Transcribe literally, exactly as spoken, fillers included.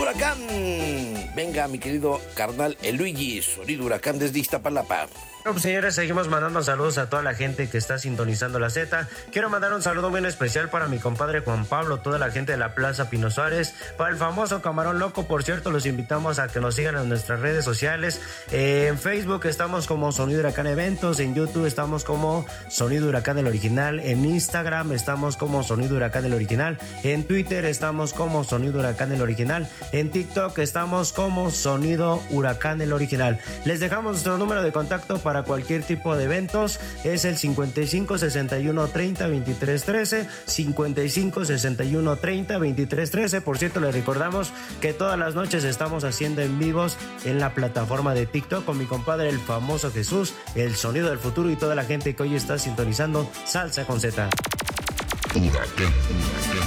Huracán. Venga, mi querido carnal el Luigi, Sonido Huracán desde Iztapalapa. Bueno, pues, señores, seguimos mandando saludos a toda la gente que está sintonizando la Z. Quiero mandar un saludo bien especial para mi compadre Juan Pablo, toda la gente de la Plaza Pino Suárez, para el famoso Camarón Loco. Por cierto, los invitamos a que nos sigan en nuestras redes sociales. Eh, en Facebook estamos como Sonido Huracán Eventos, en YouTube estamos como Sonido Huracán el Original, en Instagram estamos como Sonido Huracán el Original, en Twitter estamos como Sonido Huracán el Original, en TikTok estamos como Sonido Huracán el Original. Les dejamos nuestro número de contacto para para cualquier tipo de eventos, es el cincuenta y cinco, sesenta y uno, treinta, veintitrés, trece, cincuenta y cinco, sesenta y uno, treinta, veintitrés, trece. Por cierto, les recordamos que todas las noches estamos haciendo en vivos en la plataforma de TikTok con mi compadre el famoso Jesús, el sonido del futuro, y toda la gente que hoy está sintonizando Salsa con Z.